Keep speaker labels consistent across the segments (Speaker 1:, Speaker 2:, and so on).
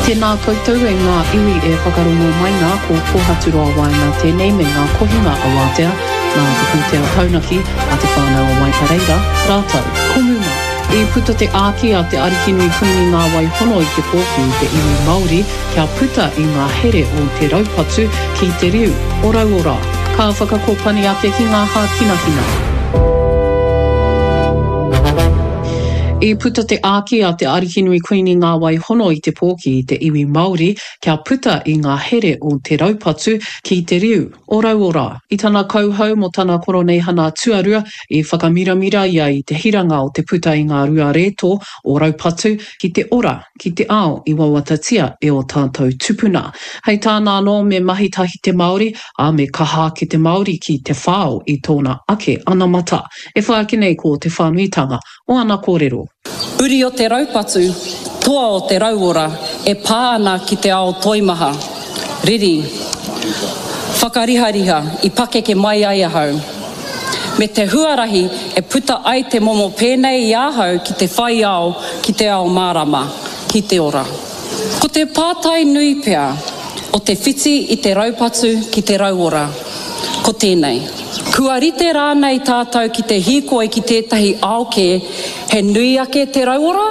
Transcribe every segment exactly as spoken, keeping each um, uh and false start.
Speaker 1: Tēnā koutou e ngā iwi e whakarongo mai ngā ko kōhatu roa wai ngā tēnei me ngā kohinga a wātea, nā te pūtea taunaki a te whānau o Waipareira, rātou, komuma. E puta te āki a te arihinui kuini ngā wai hono i te pōki i te iwi Māori, kia puta i ngā here o te raupatu ki te riu, orau ora. Ka whakakopani ake ki ngā hākinahina. E puta te āki a te arihinui kuini ngā wai hono i te pōki i te iwi Māori, kia puta i ngā here o te raupatu ki te riu, orau ora. I tana kauhau mo tana koronehana tuarua, i whakamiramira ia i te hiranga o te puta i ngā rua reto o raupatu ki te ora, ki te ao i wawatatia e o tātou tupuna. Hei tāna anō me mahitahi te Māori, a me kaha ki te Māori ki te whāo i tōna ake anamata. E whaake nei ko te whānuitanga o ana kōrero.
Speaker 2: Uri o te raupatu, toa o te rauora, e pāna ki te ao toimaha. Riri, whakarihariha i pakeke mai ai ahau. Me te huarahi e puta ai te momo pēnei i ahau ki te whai ao, ki te ao mārama, ki te ora. Ko te pātai nui pea, o te whiti i te raupatu ki te rauora. Ko tēnei. Kua rite rānei tātou ki te hīkoi ki tētahi aoke, he nui ake te rauora?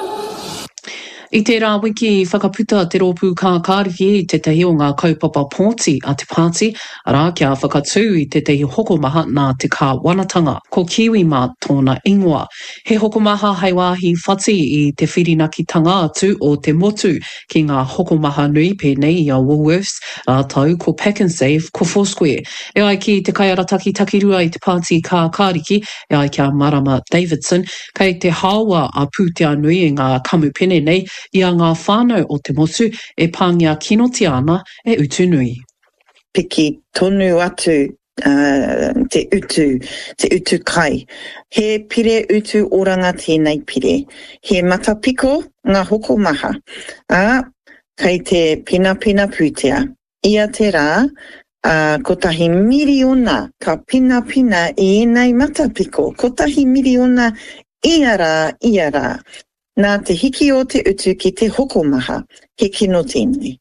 Speaker 1: I tērā wiki i whakaputa te rōpū kākāriki i tētahi o ngā kaupapa pōti a te pāti, arā kia whakatū i tētahi hokomaha nā te kā wanatanga, ko kiwi mā tōna ingoa. He hokomaha hei wāhi whati i te whirinakitanga atu o te motu ki ngā hokomaha nui pēnei i a Woolworths, rātau ko Pack and Save, ko Foursquare. E ai ki te kaiarataki takirua i te pāti kākāriki, e ai kia Marama Davidson, kei te hawa a pūtea nui i ngā kamupene nei, i a ngā whānau o te motu e pāngia kinoti ana e utu nui.
Speaker 3: Piki tonu atu uh, te utu, te utu kai. He pire utu oranga tēnei pire. He matapiko ngā hoko maha. A, kei te pina pina pūtea. Ia te rā, uh, ko tahi miriona ka pina pina i enei matapiko. Ko tahi miriona ia rā, ia rā. Nā te hiki o te utu ki te hokomaha, he kino tēnei.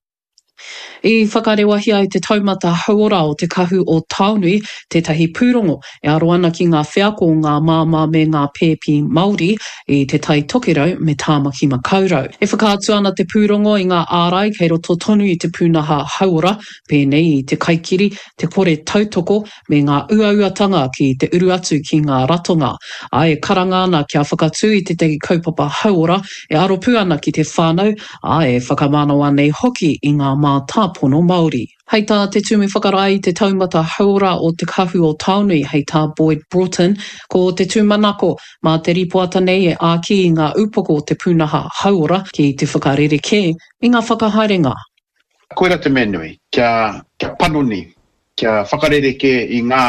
Speaker 1: I whakarewahi ai te taumata hauora o te kahu o Taunui, tētahi pūrongo, e aro ana ki ngā whiako o ngā māma me ngā pēpi Māori i te tai tokerau me tāmaki makaurau. E whakaatu ana te pūrongo i ngā ārai kei roto tonu i te pūnaha hauora, pēnei i te kaikiri, te kore tautoko me ngā uauatanga ki te uru atu ki ngā ratonga. Ai e karanga ana kia whakatū i te teki kaupapa hauora, e aro pū ana ki te whānau, ai e whakamanawa nei hoki i ngā mā tāpono Māori. Hei tā te tūmi whakarai te taumata hauora o te kahu o Taunui, hei tā Boyd Broughton, ko te tūmanako mā te ripoata nei e āki i ngā upoko o te pūnaha hauora ki te whakarereke i ngā whakahaerenga.
Speaker 4: Koera te menui, kia, kia panoni, kia whakarereke i ngā,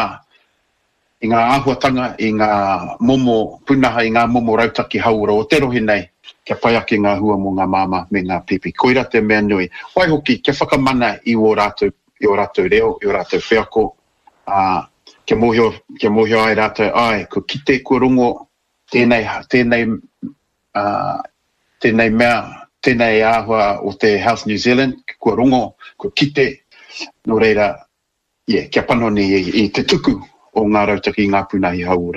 Speaker 4: i ngā āhuatanga, i ngā momo pūnaha, i ngā momo rautaki hauora o te rohi nei. Kia pai ake ngā hua mo ngā māma me ngā pipi. Koira te mea nui. Wai hoki, kia whakamana i o rātou, i o rātou reo, i o rātou whiako. Uh, kia mohio, kia mohio ai rātou, ai, ko kite, ko rongo, tēnei, tēnei, uh, tēnei mea, tēnei āhua o te Health New Zealand, ko rongo, ko kite, no reira, yeah, kia panoni i, i te tuku o ngā rautaki i ngā pūnahi hauora.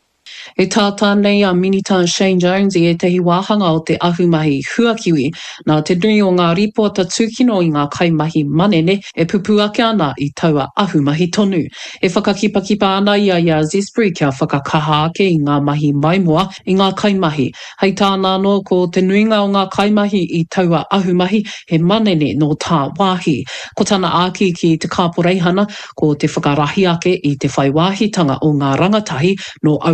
Speaker 1: E tātā nei a Minitan Shane Jones i e tehi wāhanga o te ahumahi huakiwi, nā te nui o ngā ripota tūkino i ngā kaimahi manene e pupu ake ana i taua ahumahi tonu. E whakakipakipa ana ia i a Zespri kia whakakaha ake i ngā mahi maimua i ngā kaimahi. Hei tāna no ko te nuinga o ngā kaimahi i taua ahumahi he manene no tā wāhi. Ko tana āki ki te kāporeihana ko te whakarahi ake i te whaiwāhitanga o ngā rangatahi no au